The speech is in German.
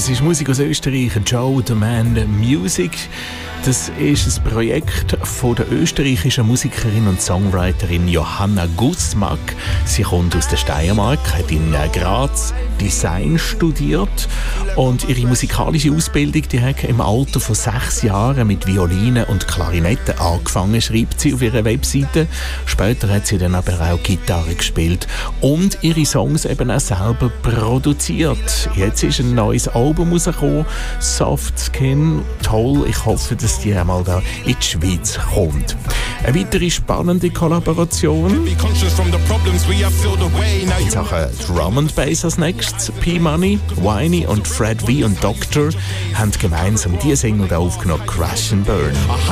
ist Musik aus Österreich, Joe the Man Music. Das ist ein Projekt von der österreichischen Musikerin und Songwriterin Johanna Gusmak. Sie kommt aus der Steiermark, hat in Graz Design studiert und ihre musikalische Ausbildung, die hat im Alter von 6 Jahren mit Violine und Klarinette angefangen, schreibt sie auf ihrer Webseite. Später hat sie dann aber auch Gitarre gespielt und ihre Songs eben auch selber produziert. Jetzt ist ein neues Album rausgekommen, Soft Skin. Toll, ich hoffe, dass die einmal da in die Schweiz kommt. Eine weitere spannende Kollaboration in Sachen Drum and Bass als nächstes. P-Money, Winey und Fred V und Doctor haben gemeinsam diese Single aufgenommen, Crash and Burn.